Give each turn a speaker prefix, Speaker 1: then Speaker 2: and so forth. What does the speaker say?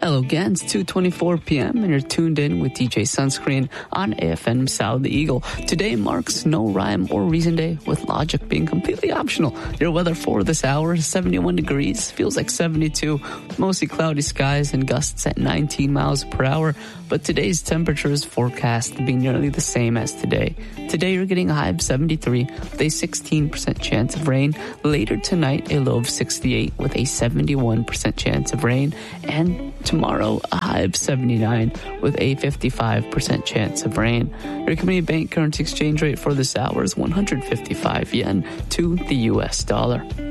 Speaker 1: Hello again, it's 2:24 p.m. and you're tuned in with DJ Sunscreen on AFM Sound the Eagle. Today marks no rhyme or reason day, with logic being completely optional. Your weather for this hour is 71 degrees, feels like 72, mostly cloudy skies and gusts at 19 miles per hour. But today's temperature is forecast to be nearly the same as today. Today you're getting a high of 73 with a 16% chance of rain. Later tonight, a low of 68 with a 71% chance of rain. And tomorrow, a high of 79 with a 55% chance of rain. Your Community Bank currency exchange rate for this hour is 155 yen to the US dollar.